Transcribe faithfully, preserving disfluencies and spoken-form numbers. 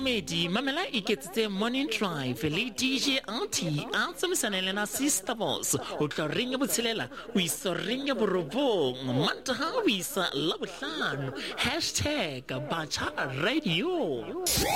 Momedi mamela iketsetse Morning Drive le D J Auntie a tsamaisana na Sister Boss o tla ringa botshelela o isa ringa borobong mantaha o isa la bohlano hashtag Bacha Radio.